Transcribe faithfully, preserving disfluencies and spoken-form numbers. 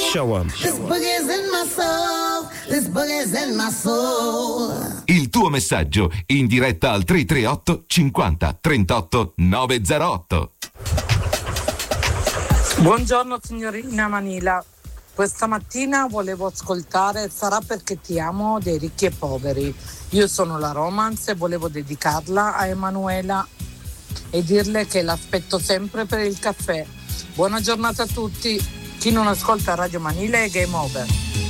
Show 'em. This boogie's in my soul. This boogie's in my soul. Il tuo messaggio in diretta al tre tre otto cinquanta trentotto novecentotto. Buongiorno signorina Manila. Questa mattina volevo ascoltare Sarà perché ti amo dei ricchi e poveri. Io sono la Romance e volevo dedicarla a Emanuela e dirle che l'aspetto sempre per il caffè. Buona giornata a tutti. Chi non ascolta Radio Manila è game over.